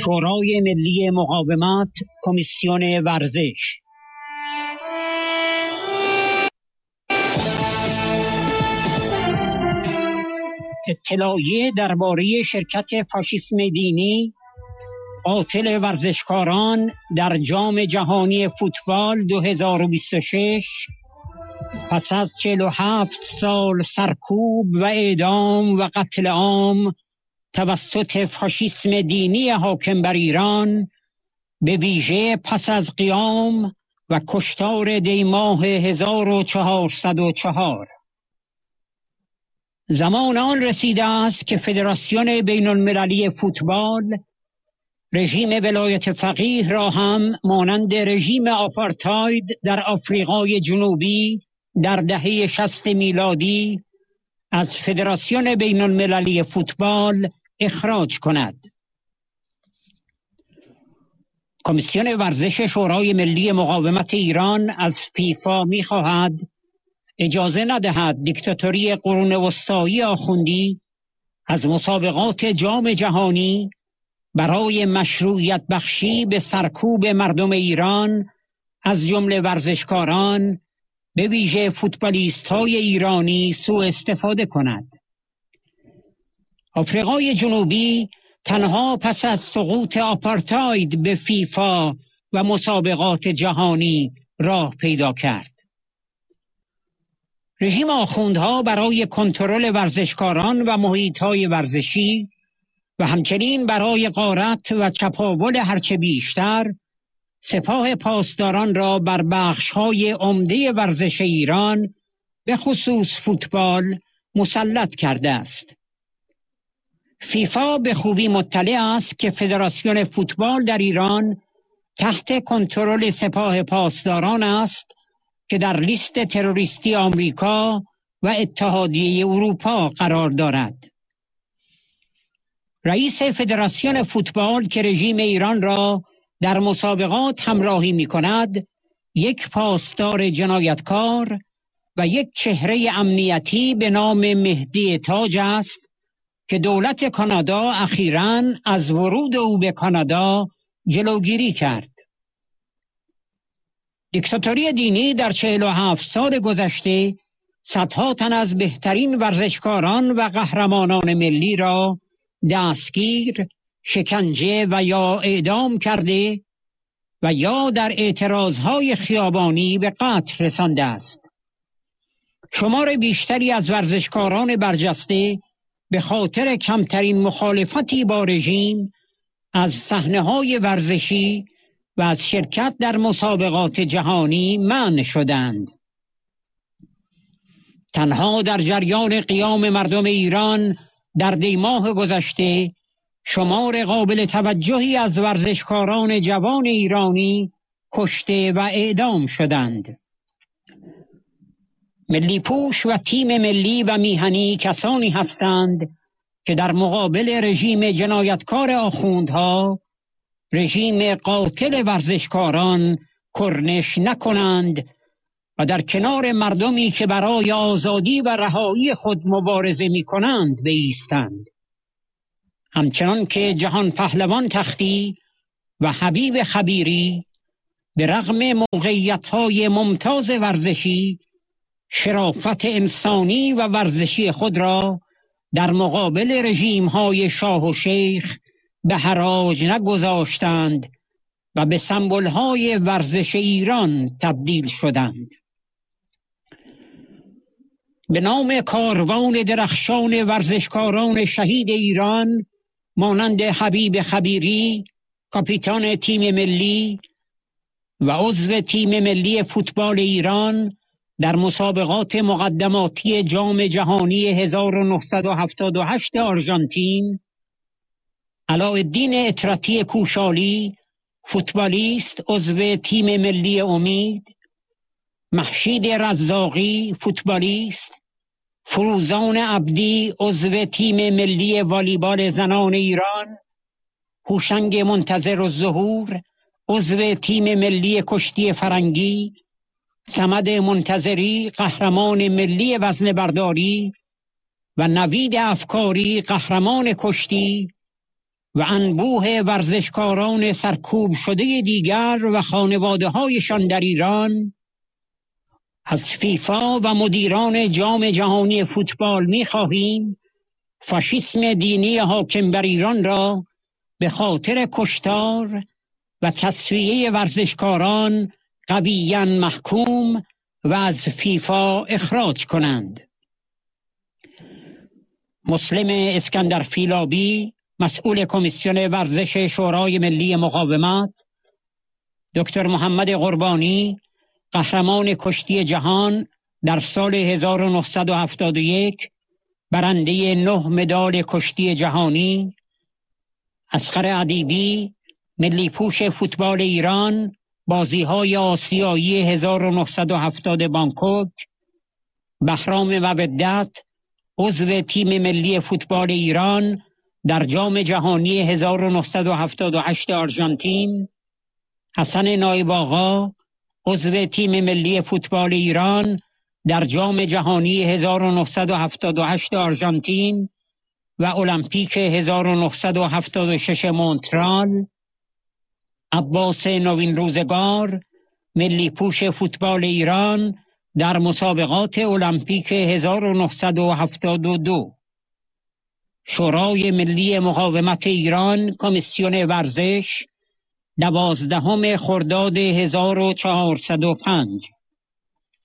شورای ملی مقاومت، کمیسیون ورزش. اطلاعیه درباره شرکت فاشیسم دینی قاتل ورزشکاران در جام جهانی فوتبال 2026 پس از 47 سال سرکوب و اعدام و قتل عام توسط فاشیسم دینی حاکم بر ایران، به ویژه پس از قیام و کشتار دیماه 1404. زمان آن رسیده است که فدراسیون بین المللی فوتبال رژیم ولایت فقیه را هم مانند رژیم آپارتاید در آفریقای جنوبی در دهه 60 میلادی از فدراسیون بین المللی فوتبال اخراج کند. کمیسیون ورزش شورای ملی مقاومت ایران از فیفا می‌خواهد اجازه ندهد دیکتاتوری قرون وسطایی آخوندی از مسابقات جام جهانی برای مشروعیت بخشی به سرکوب مردم ایران از جمله ورزشکاران، به ویژه فوتبالیست‌های ایرانی، سوء استفاده کند. آفریقای جنوبی تنها پس از سقوط آپارتاید به فیفا و مسابقات جهانی راه پیدا کرد. رژیم آخوندها برای کنترل ورزشکاران و محیط‌های ورزشی و همچنین برای غارت و چپاول هرچه بیشتر سپاه پاسداران را بر بخش‌های عمده ورزش ایران به خصوص فوتبال مسلط کرده است. فیفا به خوبی مطلع است که فدراسیون فوتبال در ایران تحت کنترل سپاه پاسداران است که در لیست تروریستی آمریکا و اتحادیه اروپا قرار دارد. رئیس فدراسیون فوتبال که رژیم ایران را در مسابقات همراهی می کند، یک پاسدار جنایتکار و یک چهره امنیتی به نام مهدی تاج است که دولت کانادا اخیراً از ورود او به کانادا جلوگیری کرد. دیکتاتوری دینی در 47 سال گذشته صدها تن از بهترین ورزشکاران و قهرمانان ملی را دستگیر، شکنجه و یا اعدام کرده و یا در اعتراضهای خیابانی به قتل رسانده است. شمار بیشتری از ورزشکاران برجسته به خاطر کمترین مخالفتی با رژیم از صحنه‌های ورزشی و از شرکت در مسابقات جهانی منع شدند. تنها در جریان قیام مردم ایران در دیماه گذشته شمار قابل توجهی از ورزشکاران جوان ایرانی کشته و اعدام شدند. ملی پوش و تیم ملی و میهنی کسانی هستند که در مقابل رژیم جنایتکار آخوندها، رژیم قاتل ورزشکاران، کرنش نکنند و در کنار مردمی که برای آزادی و رهایی خود مبارزه می کنند بایستند. همچنان که جهان پهلوان تختی و حبیب خبیری به رغم موقعیت‌های ممتاز ورزشی، شرافت انسانی و ورزشی خود را در مقابل رژیم‌های شاه و شیخ به حراج نگذاشتند و به سمبل‌های ورزش ایران تبدیل شدند. به نام کاروان درخشان ورزشکاران شهید ایران مانند حبیب خبیری، کاپیتان تیم ملی و عضو تیم ملی فوتبال ایران در مسابقات مقدماتی جام جهانی 1978 آرژانتین، علاءالدین اطرتی کوشالی، فوتبالیست عضو تیم ملی امید، محشید رزاقی، فوتبالیست، فروزان عبدی، عضو تیم ملی والیبال زنان ایران، هوشنگ منتظر الظهور، عضو تیم ملی کشتی فرنگی، صمد منتظری، قهرمان ملی وزنه برداری و نوید افکاری، قهرمان کشتی و انبوه ورزشکاران سرکوب شده دیگر و خانواده‌هایشان در ایران از فیفا و مدیران جام جهانی فوتبال می‌خواهیم فاشیسم دینی حاکم بر ایران را به خاطر کشتار و تصفیه ورزشکاران قویاً محکوم و از فیفا اخراج کنند. مسلم اسکندر فیلابی، مسئول کمیسیون ورزش شورای ملی مقاومت، دکتر محمد قربانی، قهرمان کشتی جهان در سال 1971، برنده 9 مدال کشتی جهانی، اصغر ادیبی، ملی پوش فوتبال ایران، بازی‌های آسیایی 1970 بانکوک، بهرام مودت، عضو تیم ملی فوتبال ایران در جام جهانی 1978 آرژانتین، حسن نایب آقا، عضو تیم ملی فوتبال ایران در جام جهانی 1978 آرژانتین و المپیک 1976 مونترال، عباس نوین روزگار، ملی پوش فوتبال ایران در مسابقات المپیک 1972. شورای ملی مقاومت ایران، کمیسیون ورزش، 12 خرداد 1405.